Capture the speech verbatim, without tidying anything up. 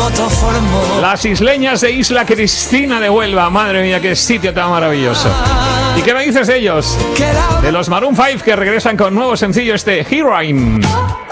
Las isleñas de Isla Cristina de Huelva. Madre mía, qué sitio tan maravilloso. ¿Y qué me dices de ellos? De los Maroon five, que regresan con nuevo sencillo, este Heroine.